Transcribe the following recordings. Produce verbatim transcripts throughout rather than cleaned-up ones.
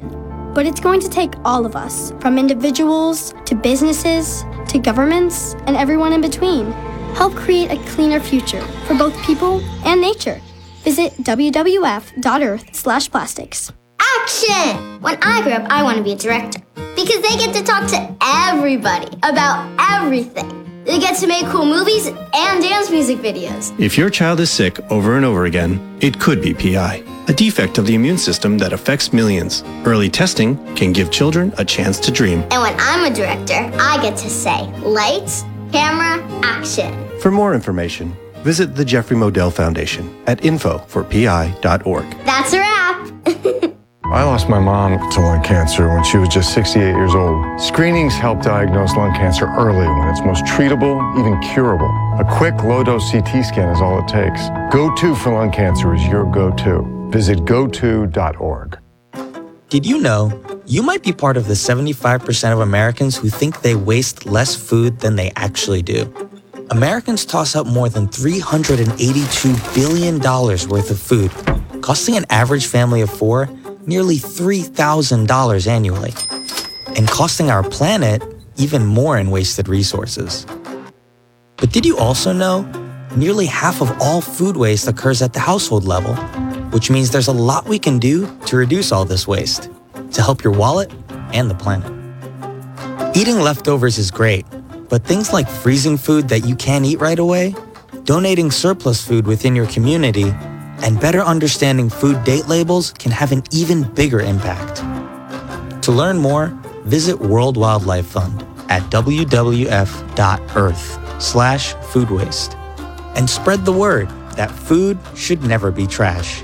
action. But it's going to take all of us, from individuals to businesses to governments and everyone in between. Help create a cleaner future for both people and nature. Visit w w f dot earth slash plastics. Action! When I grow up, I want to be a director because they get to talk to everybody about everything. They get to make cool movies and dance music videos. If your child is sick over and over again, it could be P I, a defect of the immune system that affects millions. Early testing can give children a chance to dream. And when I'm a director, I get to say, lights, camera, action. For more information, visit the Jeffrey Modell Foundation at info for p i dot org. That's a wrap. I lost my mom to lung cancer when she was just sixty-eight years old. Screenings help diagnose lung cancer early when it's most treatable, even curable. A quick low-dose C T scan is all it takes. Go to for lung cancer is your go-to. Visit go to dot org. Did you know you might be part of the seventy-five percent of Americans who think they waste less food than they actually do? Americans toss out more than three hundred eighty-two billion dollars worth of food, costing an average family of four nearly three thousand dollars annually, and costing our planet even more in wasted resources. But did you also know nearly half of all food waste occurs at the household level, which means there's a lot we can do to reduce all this waste, to help your wallet and the planet. Eating leftovers is great, but things like freezing food that you can't eat right away, donating surplus food within your community, and better understanding food date labels can have an even bigger impact. To learn more, visit World Wildlife Fund at w w f dot earth slash food waste and spread the word that food should never be trash.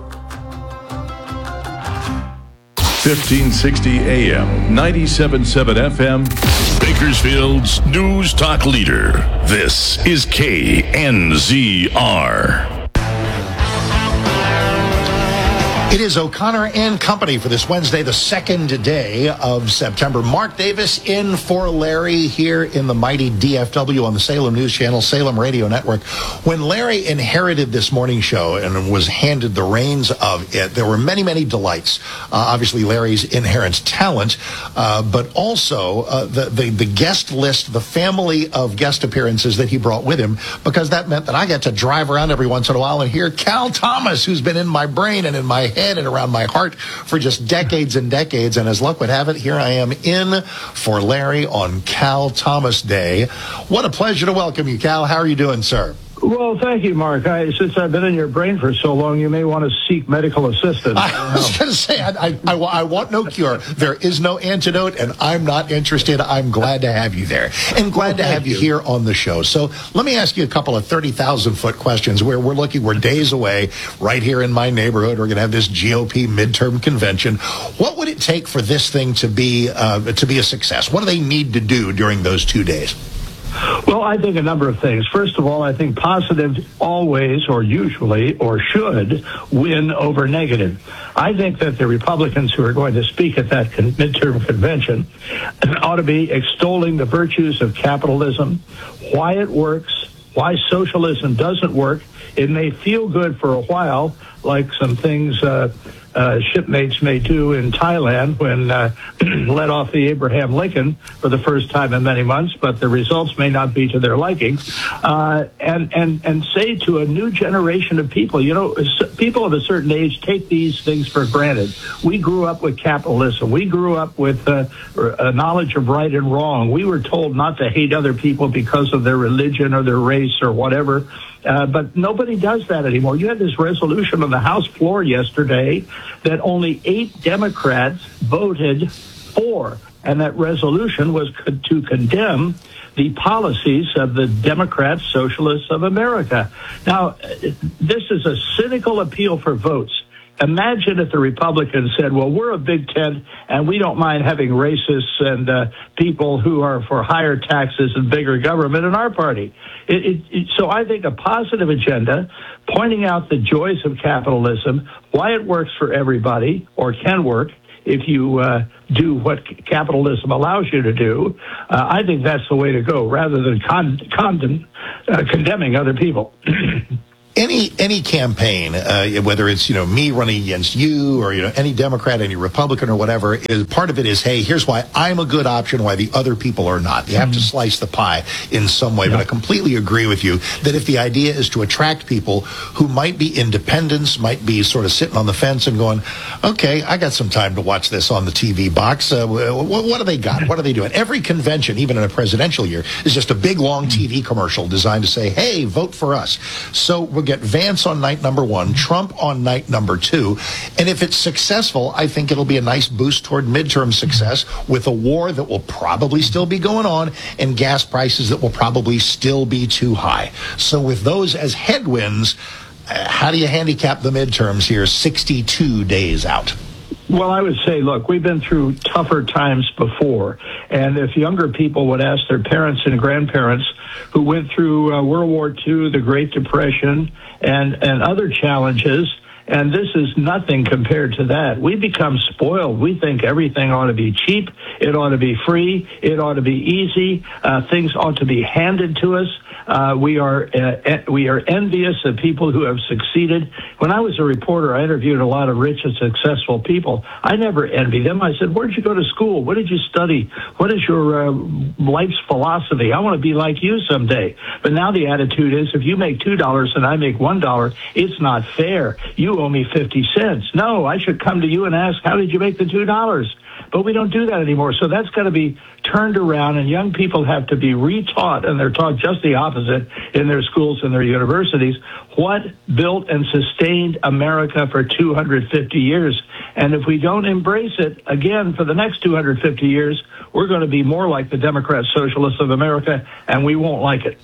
fifteen sixty A M, ninety-seven point seven F M, Bakersfield's News Talk leader. This is K N Z R. It is O'Connor and Company for this Wednesday, the second day of September. Mark Davis in for Larry here in the mighty D F W on the Salem News Channel, Salem Radio Network. When Larry inherited this morning show and was handed the reins of it, there were many, many delights. Uh, obviously, Larry's inherent talent, uh, but also uh, the, the, the guest list, the family of guest appearances that he brought with him, because that meant that I got to drive around every once in a while and hear Cal Thomas, who's been in my brain and in my head and around my heart for just decades and decades. And as luck would have it, here I am in for Larry on Cal Thomas Day. What a pleasure to welcome you, Cal. How are you doing, sir? Well, thank you, Mark. I, since I've been in your brain for so long, you may want to seek medical assistance. I, I was going to say, I, I, I, I want no cure. There is no antidote, and I'm not interested. I'm glad to have you there, and glad well, to have you. you here on the show. So let me ask you a couple of thirty thousand foot questions where we're looking, we're days away right here in my neighborhood. We're going to have this G O P midterm convention. What would it take for this thing to be, uh, to be a success? What do they need to do during those two days? Well, I think a number of things. First of all, I think positive always or usually or should win over negative. I think that the Republicans who are going to speak at that con- midterm convention ought to be extolling the virtues of capitalism, why it works, why socialism doesn't work. It may feel good for a while, like some things uh, uh, shipmates may do in Thailand when uh, let off the Abraham Lincoln for the first time in many months, but the results may not be to their liking. Uh, and, and, and say to a new generation of people, you know, people of a certain age take these things for granted. We grew up with capitalism. We grew up with uh, a knowledge of right and wrong. We were told not to hate other people because of their religion or their race or whatever. Uh, but nobody does that anymore. You had this resolution on the House floor yesterday that only eight Democrats voted for, and that resolution was co- to condemn the policies of the Democrat Socialists of America. Now, this is a cynical appeal for votes. Imagine if the Republicans said, well, we're a big tent and we don't mind having racists and uh, people who are for higher taxes and bigger government in our party. It, it, it, so I think a positive agenda pointing out the joys of capitalism, why it works for everybody or can work if you uh, do what capitalism allows you to do. Uh, I think that's the way to go rather than con- condemn, uh, condemning other people. Any any campaign, uh, whether it's, you know, me running against you or, you know, any Democrat, any Republican or whatever, is part of it is, hey, here's why I'm a good option, why the other people are not. You have to slice the pie in some way. Yeah. But I completely agree with you that if the idea is to attract people who might be independents, might be sort of sitting on the fence and going, okay, I got some time to watch this on the T V box. Uh, what, what do they got? What are they doing? Every convention, even in a presidential year, is just a big, long T V commercial designed to say, hey, vote for us. So we'll get Vance on night number one, Trump on night number two. And if it's successful, I think it'll be a nice boost toward midterm success with a war that will probably still be going on and gas prices that will probably still be too high. So with those as headwinds, uh, how do you handicap the midterms here sixty-two days out? Well, I would say, look, we've been through tougher times before. And if younger people would ask their parents and grandparents who went through uh, World War Two, the Great Depression, and, and other challenges, and this is nothing compared to that. We become spoiled. We think everything ought to be cheap. It ought to be free. It ought to be easy. Uh, things ought to be handed to us. Uh, we are uh, we are envious of people who have succeeded. When I was a reporter, I interviewed a lot of rich and successful people. I never envied them. I said, where did you go to school? What did you study? What is your uh, life's philosophy? I want to be like you someday. But now the attitude is, if you make two dollars and I make one dollar, it's not fair. You owe me fifty cents. No, I should come to you and ask, how did you make the two dollars? But we don't do that anymore. So that's got to be turned around, and young people have to be retaught, and they're taught just the opposite in their schools and their universities, what built and sustained America for two hundred fifty years. And if we don't embrace it, again, for the next two hundred fifty years, we're going to be more like the Democrat Socialists of America, and we won't like it.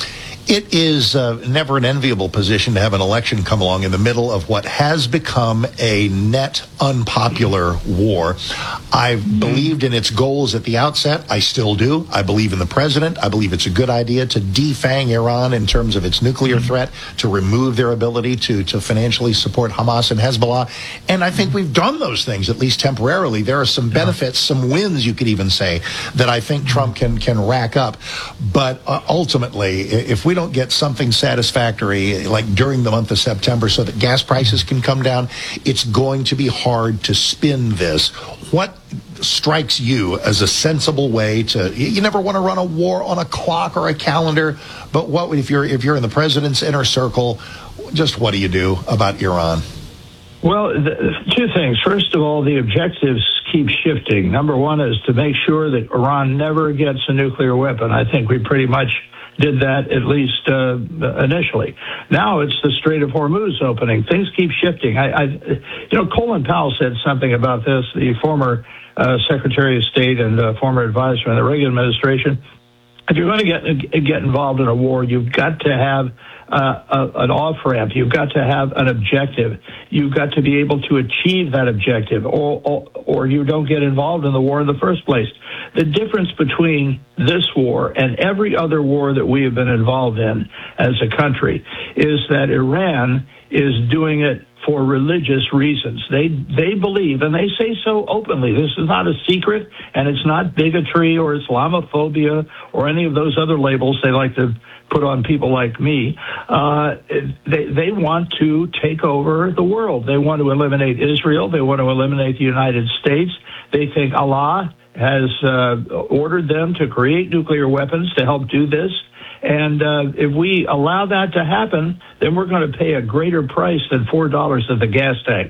It is uh, never an enviable position to have an election come along in the middle of what has become a net unpopular war. I believed in its goals at the outset. I still do. I believe in the president. I believe it's a good idea to defang Iran in terms of its nuclear threat, to remove their ability to, to financially support Hamas and Hezbollah. And I think we've done those things, at least temporarily. There are some benefits, some wins, you could even say, that I think Trump can, can rack up. But uh, ultimately, if we don't get something satisfactory like during the month of September so that gas prices can come down, it's going to be hard to spin this. What strikes you as a sensible way to, you never want to run a war on a clock or a calendar, but what if you're if you're in the president's inner circle, just what do you do about Iran? Well, the, two things. First of all, the objectives keep shifting. Number one is to make sure that Iran never gets a nuclear weapon. I think we pretty much did that, at least uh, initially. Now it's the Strait of Hormuz opening. Things keep shifting. I, I, you know, Colin Powell said something about this, the former uh, Secretary of State and uh, former advisor in the Reagan administration. If you're going to get get involved in a war, you've got to have uh, a, an off-ramp. You've got to have an objective. You've got to be able to achieve that objective, or, or or you don't get involved in the war in the first place. The difference between this war and every other war that we have been involved in as a country is that Iran is doing it for religious reasons. They they believe, and they say so openly, this is not a secret, and it's not bigotry or Islamophobia or any of those other labels they like to put on people like me. Uh, they, they want to take over the world. They want to eliminate Israel. They want to eliminate the United States. They think Allah has uh, ordered them to create nuclear weapons to help do this. And uh, if we allow that to happen, then we're going to pay a greater price than four dollars at the gas tank.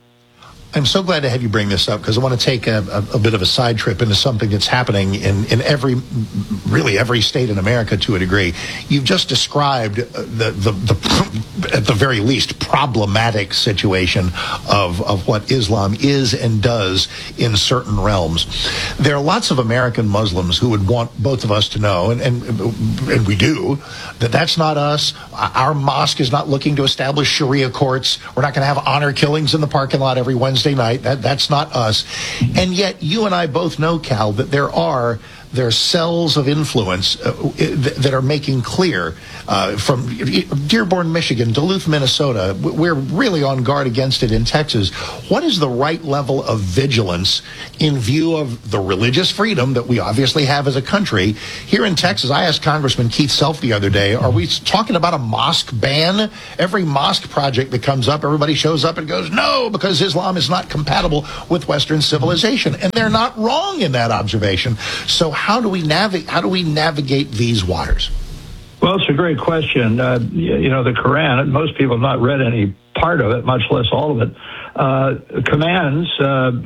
I'm so glad to have you bring this up, because I want to take a, a, a bit of a side trip into something that's happening in, in every, really every state in America to a degree. You've just described the, the, the at the very least, problematic situation of, of what Islam is and does in certain realms. There are lots of American Muslims who would want both of us to know, and, and, and we do, that that's not us. Our mosque is not looking to establish Sharia courts. We're not going to have honor killings in the parking lot every Wednesday night. That that's not us. And yet you and I both know, Cal, that there are They're cells of influence uh, that are making clear uh, from Dearborn, Michigan, Duluth, Minnesota. We're really on guard against it in Texas. What is the right level of vigilance in view of the religious freedom that we obviously have as a country? Here in Texas, I asked Congressman Keith Self the other day, are we talking about a mosque ban? Every mosque project that comes up, everybody shows up and goes, no, because Islam is not compatible with Western civilization. And they're not wrong in that observation. So how do we navigate, how do we navigate these waters? Well, it's a great question. Uh, you, you know, the Quran, most people have not read any part of it, much less all of it, uh, commands uh,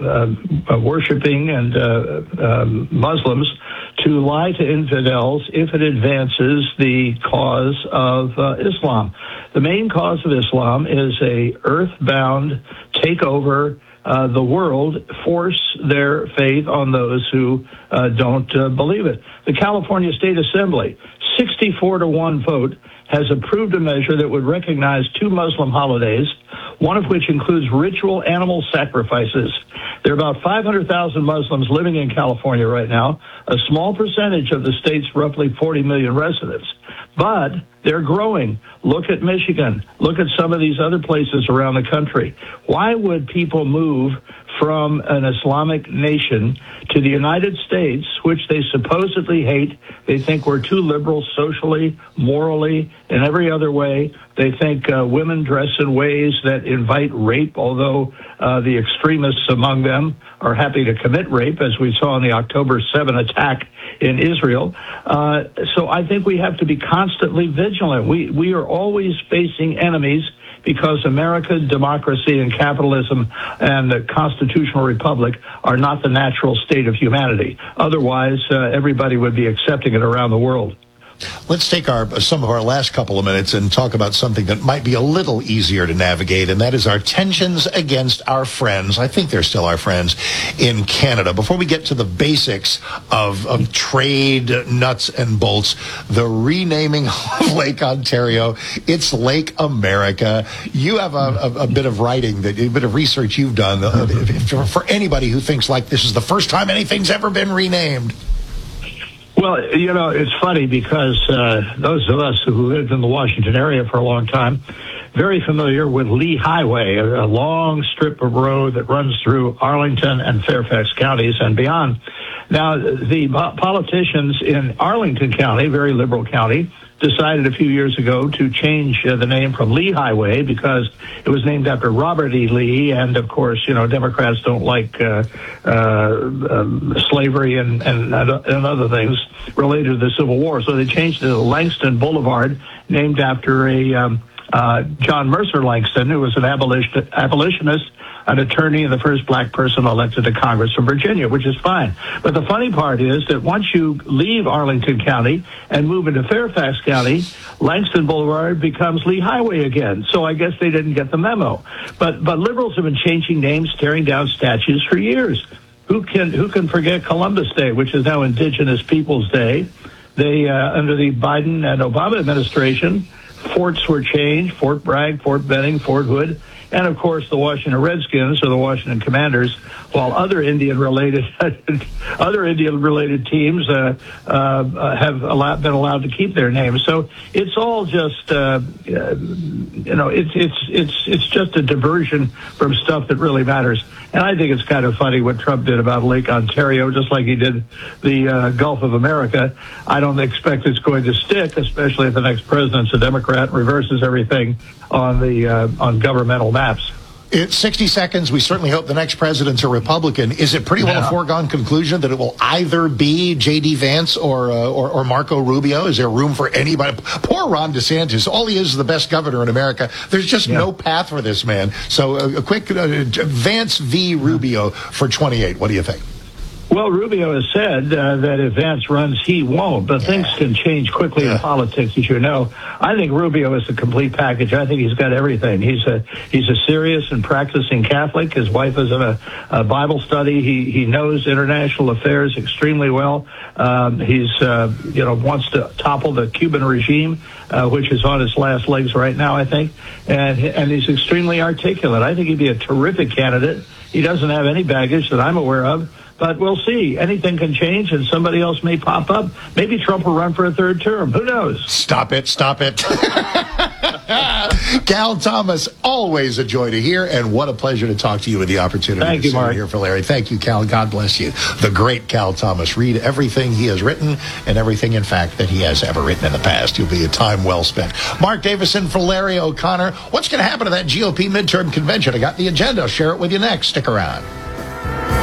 uh, worshiping and uh, uh, Muslims to lie to infidels if it advances the cause of uh, Islam. The main cause of Islam is a earthbound takeover Uh, the world, force their faith on those who uh, don't uh, believe it. The California State Assembly, sixty-four to one vote, has approved a measure that would recognize two Muslim holidays, one of which includes ritual animal sacrifices. There are about five hundred thousand Muslims living in California right now, a small percentage of the state's roughly forty million residents. But they're growing. Look at Michigan. Look at some of these other places around the country. Why would people move from an Islamic nation to the United States, which they supposedly hate? They think we're too liberal socially, morally, in every other way. They think uh, women dress in ways that invite rape, although uh, the extremists among them are happy to commit rape, as we saw in the October seventh attack in Israel. Uh, so I think we have to be constantly vigilant. We, we are always facing enemies because America, democracy, and capitalism and the constitutional republic are not the natural state of humanity. Otherwise, uh, everybody would be accepting it around the world. Let's take our some of our last couple of minutes and talk about something that might be a little easier to navigate, and that is our tensions against our friends. I think they're still our friends in Canada. Before we get to the basics of, of trade nuts and bolts, the renaming of Lake Ontario, it's Lake America. You have a, a, a bit of writing, that a bit of research you've done uh, for, for anybody who thinks like this is the first time anything's ever been renamed. Well, you know, it's funny because uh, those of us who lived in the Washington area for a long time, very familiar with Lee Highway, a, a long strip of road that runs through Arlington and Fairfax counties and beyond. Now, the politicians in Arlington County, very liberal county, decided a few years ago to change uh, the name from Lee Highway because it was named after Robert E. Lee, and of course, you know, Democrats don't like uh, uh, um, slavery and, and and other things related to the Civil War, so they changed it to Langston Boulevard, named after a um, uh, John Mercer Langston, who was an abolition, abolitionist, an attorney, and the first black person elected to Congress from Virginia, which is fine. But the funny part is that once you leave Arlington County and move into Fairfax County, Langston Boulevard becomes Lee Highway again. So I guess they didn't get the memo. But but liberals have been changing names, tearing down statues for years. Who can who can forget Columbus Day, which is now Indigenous Peoples Day? They uh, under the Biden and Obama administration, forts were changed: Fort Bragg, Fort Benning, Fort Hood. And, of course, the Washington Redskins or the Washington Commanders, while other Indian-related other Indian-related teams uh, uh, have allowed, been allowed to keep their names. So it's all just, uh, you know, it's it's it's it's just a diversion from stuff that really matters. And I think it's kind of funny what Trump did about Lake Ontario, just like he did the uh, Gulf of America. I don't expect it's going to stick, especially if the next president's a Democrat and reverses everything on the uh, on governmental maps. It's sixty seconds. We certainly hope the next president's a Republican. Is it pretty well yeah. a foregone conclusion that it will either be J D Vance or, uh, or or Marco Rubio? Is there room for anybody? Poor Ron DeSantis. All he is is the best governor in America. There's just yeah. no path for this man. So uh, a quick uh, Vance v. Rubio for twenty-eight. What do you think? Well, Rubio has said uh, that if Vance runs, he won't. But yeah. things can change quickly yeah. in politics, as you know. I think Rubio is a complete package. I think he's got everything. He's a he's a serious and practicing Catholic. His wife is in a, a Bible study. He he knows international affairs extremely well. Um, he's uh, you know wants to topple the Cuban regime, uh, which is on its last legs right now, I think. And and he's extremely articulate. I think he'd be a terrific candidate. He doesn't have any baggage that I'm aware of. But we'll see. Anything can change, and somebody else may pop up. Maybe Trump will run for a third term. Who knows? Stop it. Stop it. Cal Thomas, always a joy to hear, and what a pleasure to talk to you with the opportunity Thank to you, sit Mark. here for Larry. Thank you, Cal. God bless you. The great Cal Thomas. Read everything he has written and everything, in fact, that he has ever written in the past. You'll be a time well spent. Mark Davison for Larry O'Connor. What's going to happen to that G O P midterm convention? I got the agenda. I'll share it with you next. Stick around.